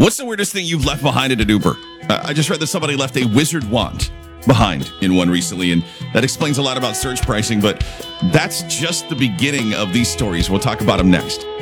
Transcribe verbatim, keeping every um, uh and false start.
What's the weirdest thing you've left behind at an Uber? Uh, I just read that somebody left a wizard wand behind in one recently, and that explains a lot about surge pricing, but that's just the beginning of these stories. We'll talk about them next.